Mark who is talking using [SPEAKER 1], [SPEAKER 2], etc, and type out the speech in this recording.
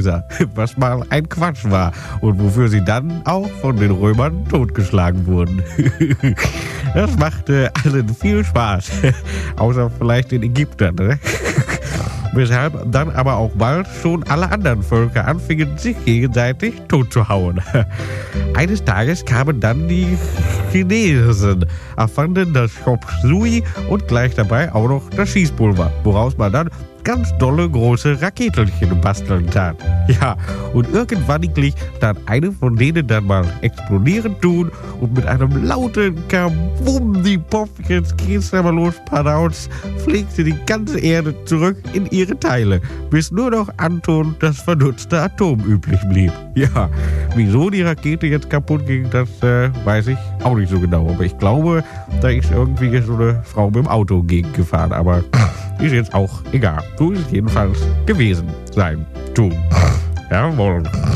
[SPEAKER 1] Caesar, was mal ein Quatsch war und wofür sie dann auch von den Römern totgeschlagen wurden. Das machte allen viel Spaß, außer vielleicht den Ägyptern, ne? Weshalb dann aber auch bald schon alle anderen Völker anfingen, sich gegenseitig totzuhauen. Eines Tages kamen dann die Chinesen, erfanden das Chop Suey und gleich dabei auch noch das Schießpulver, woraus man dann ganz dolle große Raketelchen basteln tat. Ja, und irgendwann tat eine von denen dann mal explodieren tun und mit einem lauten Kabum die Popkins Käsemallos Panaus fliegte die ganze Erde zurück in ihre Teile, bis nur noch Anton das vernutzte Atom übrig blieb. Ja, wieso die Rakete jetzt kaputt ging, das weiß ich auch nicht so genau. Aber ich glaube, da ist irgendwie so eine Frau mit dem Auto gegengefahren. Aber ist jetzt auch egal. So ist es jedenfalls gewesen sein. Du. Jawohl.